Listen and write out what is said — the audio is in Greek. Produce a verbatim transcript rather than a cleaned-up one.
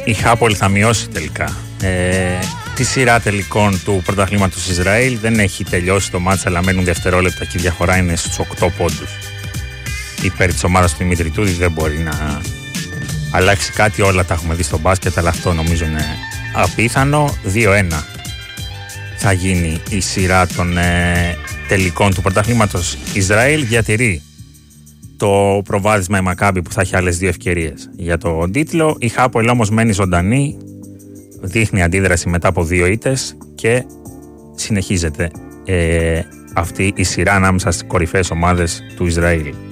η Χάπολ θα μειώσει τελικά. Ε, τη σειρά τελικών του πρωταθλήματος Ισραήλ δεν έχει τελειώσει το μάτς, αλλά μένουν δευτερόλεπτα και η διαφορά είναι στους οκτώ πόντους. Υπέρ της ομάδας του Δημήτρη Τούδη δεν μπορεί να αλλάξει κάτι, όλα τα έχουμε δει στο μπάσκετ, αλλά αυτό νομίζω είναι απίθανο. δύο ένα θα γίνει η σειρά των ε, τελικών του πρωταθλήματος. Ισραήλ διατηρεί το προβάδισμα η Μακάμπι που θα έχει άλλες δύο ευκαιρίες για τον τίτλο. Η Χάπολ όμως μένει ζωντανή, δείχνει αντίδραση μετά από δύο ήττες και συνεχίζεται ε, αυτή η σειρά ανάμεσα στις κορυφαίες ομάδες του Ισραήλ.